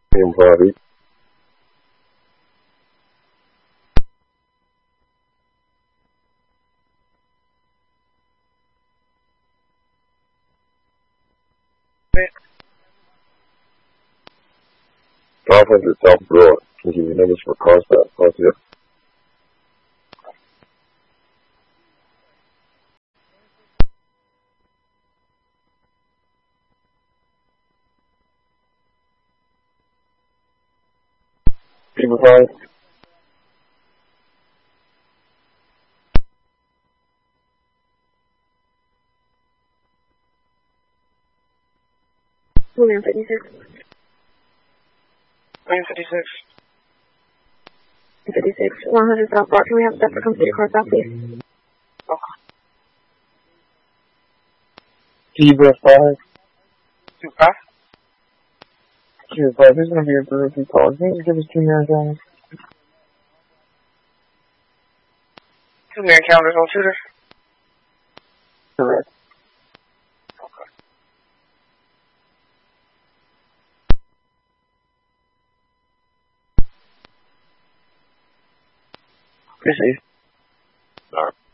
Same body. Dolphins at South Broad. Can give you numbers for car stop. Talk to you. People fine? William 56. William 56. 56. 100 South Broad. Can we have a separate complete car stop, please? Okay. Zebra 5. 25. Zebra 5. This is going to be a groovy call. Can you give us 2 minutes on? 2 man counters on shooter. Correct. Okay. Appreciate it. All right.